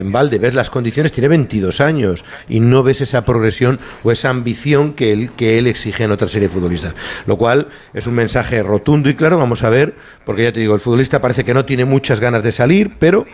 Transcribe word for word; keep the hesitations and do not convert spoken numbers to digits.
en Valde, ves las condiciones, tiene veintidós años y no ves esa progresión o esa ambición que él, que él exige en otra serie de futbolistas. Lo cual es un mensaje rotundo y claro, vamos a ver, porque ya te digo, el futbolista parece que no tiene muchas ganas de salir, pero